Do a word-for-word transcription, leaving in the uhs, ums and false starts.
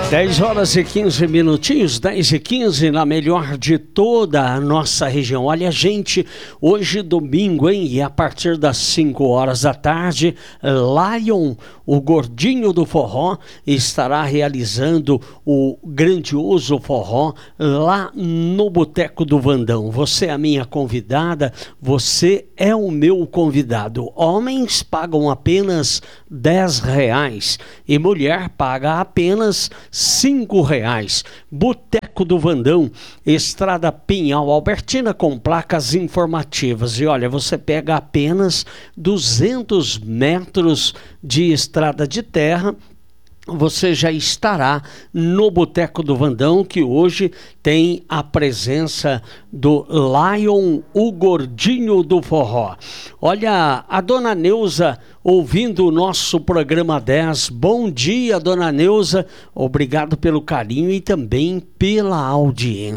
dez horas e quinze minutinhos, dez e quinze na melhor de toda a nossa região. Olha, gente, hoje domingo, hein? E a partir das cinco horas da tarde, Lion, o gordinho do forró, estará realizando o grandioso forró lá no Boteco do Vandão. Você é a minha convidada, você é o meu convidado. Homens pagam apenas dez reais e mulher paga apenas cinco reais. Boteco do Vandão, Estrada Pinhal Albertina, com placas informativas. E olha, você pega apenas duzentos metros de estrada de terra, você já estará no Boteco do Vandão, que hoje tem a presença do Lion, o gordinho do forró. Olha, a dona Neuza ouvindo o nosso programa dez. Bom dia, dona Neuza. Obrigado pelo carinho e também pela audiência.